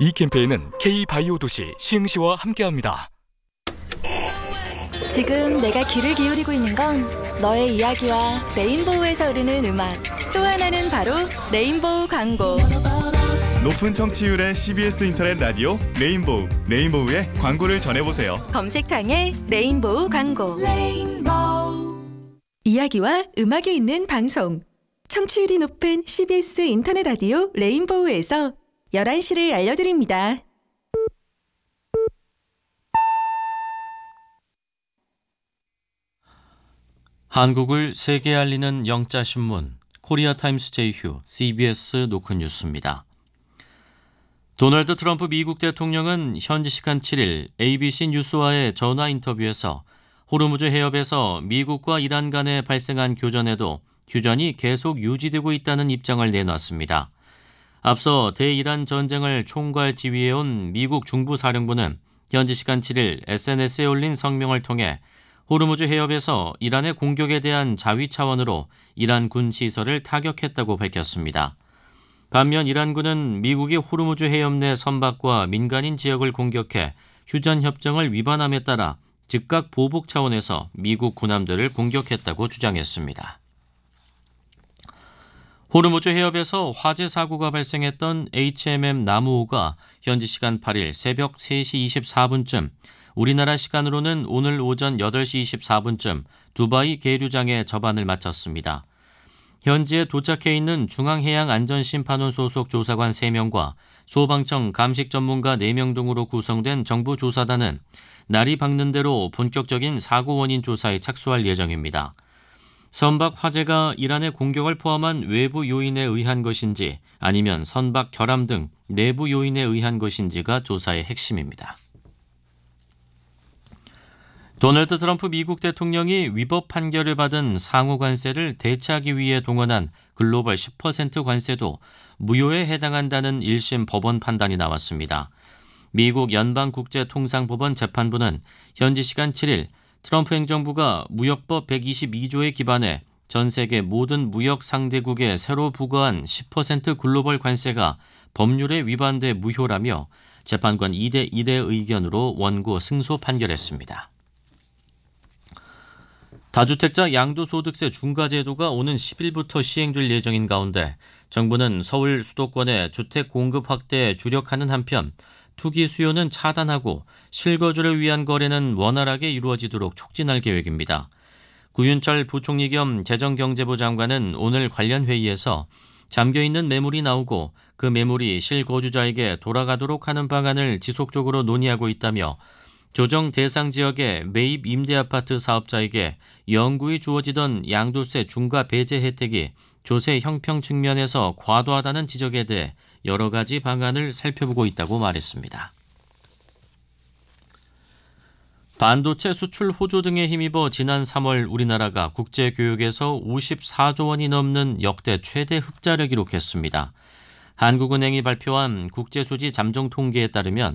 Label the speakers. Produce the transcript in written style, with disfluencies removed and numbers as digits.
Speaker 1: 이 캠페인은 K바이오 도시 시흥시와 함께합니다.
Speaker 2: 지금 내가 귀를 기울이고 있는 건 너의 이야기와 레인보우에서 흐르는 음악, 또 하나는 바로 레인보우 광고.
Speaker 3: 높은 청취율의 CBS 인터넷 라디오 레인보우, 레인보우의 광고를 전해보세요.
Speaker 2: 검색창에 레인보우 광고. 이야기와 음악이 있는 방송. 청취율이 높은 CBS 인터넷 라디오 레인보우에서 11시를 알려드립니다.
Speaker 4: 한국을 세계에 알리는 영자신문 코리아타임스 제휴 CBS 노크뉴스입니다. 도널드 트럼프 미국 대통령은 현지 시간 7일 ABC 뉴스와의 전화 인터뷰에서 호르무즈 해협에서 미국과 이란 간에 발생한 교전에도 휴전이 계속 유지되고 있다는 입장을 내놨습니다. 앞서 대이란 전쟁을 총괄지휘해온 미국 중부사령부는 현지 시간 7일 SNS에 올린 성명을 통해 호르무즈 해협에서 이란의 공격에 대한 자위 차원으로 이란 군 시설을 타격했다고 밝혔습니다. 반면 이란군은 미국이 호르무즈 해협 내 선박과 민간인 지역을 공격해 휴전 협정을 위반함에 따라 즉각 보복 차원에서 미국 군함들을 공격했다고 주장했습니다. 호르무즈 해협에서 화재 사고가 발생했던 HMM 나무호가 현지 시간 8일 새벽 3시 24분쯤 우리나라 시간으로는 오늘 오전 8시 24분쯤 두바이 계류장에 접안을 마쳤습니다. 현지에 도착해 있는 중앙해양안전심판원 소속 조사관 3명과 소방청 감식 전문가 4명 등으로 구성된 정부 조사단은 날이 밝는 대로 본격적인 사고 원인 조사에 착수할 예정입니다. 선박 화재가 이란의 공격을 포함한 외부 요인에 의한 것인지 아니면 선박 결함 등 내부 요인에 의한 것인지가 조사의 핵심입니다. 도널드 트럼프 미국 대통령이 위법 판결을 받은 상호 관세를 대체하기 위해 동원한 글로벌 10% 관세도 무효에 해당한다는 1심 법원 판단이 나왔습니다. 미국 연방국제통상법원 재판부는 현지 시간 7일 트럼프 행정부가 무역법 122조에 기반해 전 세계 모든 무역 상대국에 새로 부과한 10% 글로벌 관세가 법률에 위반돼 무효라며 재판관 2대 1의 의견으로 원고 승소 판결했습니다. 다주택자 양도소득세 중과제도가 오는 10일부터 시행될 예정인 가운데 정부는 서울 수도권의 주택 공급 확대에 주력하는 한편 투기 수요는 차단하고 실거주를 위한 거래는 원활하게 이루어지도록 촉진할 계획입니다. 구윤철 부총리 겸 재정경제부 장관은 오늘 관련 회의에서 잠겨있는 매물이 나오고 그 매물이 실거주자에게 돌아가도록 하는 방안을 지속적으로 논의하고 있다며 조정 대상 지역의 매입 임대아파트 사업자에게 영구히 주어지던 양도세 중과 배제 혜택이 조세 형평 측면에서 과도하다는 지적에 대해 여러 가지 방안을 살펴보고 있다고 말했습니다. 반도체 수출 호조 등에 힘입어 지난 3월 우리나라가 국제교역에서 54조 원이 넘는 역대 최대 흑자를 기록했습니다. 한국은행이 발표한 국제수지 잠정 통계에 따르면